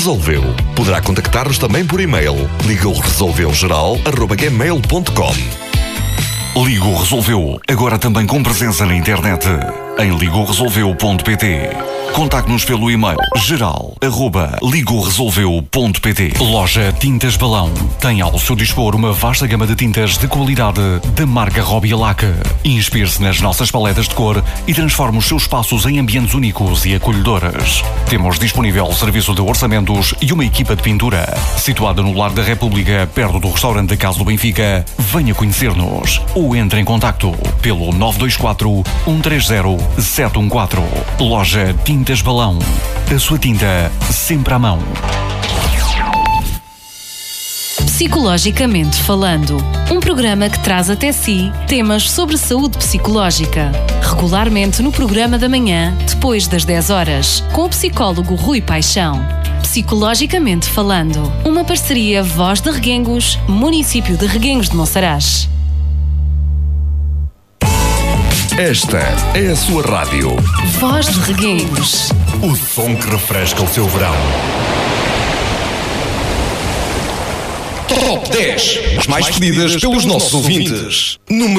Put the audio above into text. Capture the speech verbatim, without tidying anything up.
resolveu. Poderá contactar-nos também por e-mail. Ligou resolveu geral arroba gmail ponto com. Ligou Resolveu, agora também com presença na internet, em ligou resolveu ponto pt. Contacte-nos pelo e-mail geral arroba ligou resolveu ponto pt. Loja Tintas Balão tem ao seu dispor uma vasta gama de tintas de qualidade da marca Robbie Lac. Inspire-se nas nossas paletas de cor e transforme os seus espaços em ambientes únicos e acolhedores. Temos disponível serviço de orçamentos e uma equipa de pintura. Situada no Largo da República, perto do restaurante da Casa do Benfica, venha conhecer-nos ou entre em contacto pelo nove dois quatro, um três zero, sete um quatro. Loja Tintas Balão. A sua tinta sempre à mão. Psicologicamente Falando. Um programa que traz até si temas sobre saúde psicológica. Regularmente no programa da manhã, depois das dez horas, com o psicólogo Rui Paixão. Psicologicamente Falando. Uma parceria Voz de Reguengos, município de Reguengos de Monsaraz. Esta é a sua rádio. Voz de Reguengos. O som que refresca o seu verão. Top dez. As mais pedidas pelos nossos ouvintes. Número